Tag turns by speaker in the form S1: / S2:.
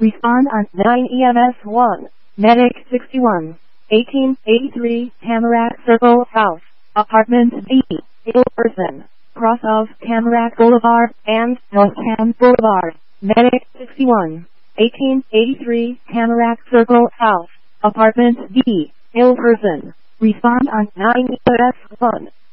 S1: Respond on 9 EMS 1. Medic 61. 1883 Tamarack Circle House. Apartment D. Ill person. Cross of Tamarack Boulevard and Northam Boulevard. Medic 61. 1883 Tamarack Circle House. Apartment D. Ill person. Respond on 9 EMS 1.